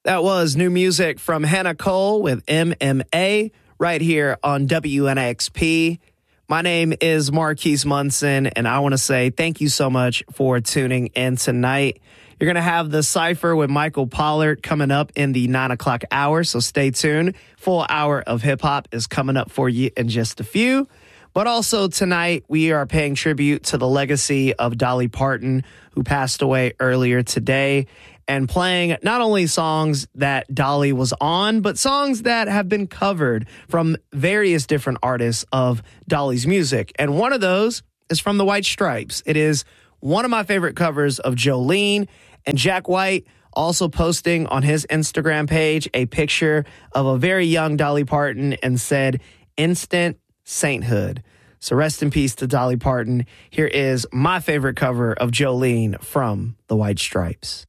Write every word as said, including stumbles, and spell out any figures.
That was new music from Hannah Cole with M M A right here on W N X P. My name is Marquise Munson, and I want to say thank you so much for tuning in tonight. You're going to have the Cypher with Michael Pollard coming up in the nine o'clock hour, so stay tuned. Full hour of hip-hop is coming up for you in just a few. But also tonight, we are paying tribute to the legacy of Dolly Parton, who passed away earlier today, and playing not only songs that Dolly was on, but songs that have been covered from various different artists of Dolly's music. And one of those is from the White Stripes. It is one of my favorite covers of Jolene, and Jack White also posting on his Instagram page a picture of a very young Dolly Parton and said, "Instant sainthood." So rest in peace to Dolly Parton. Here is my favorite cover of Jolene from the White Stripes.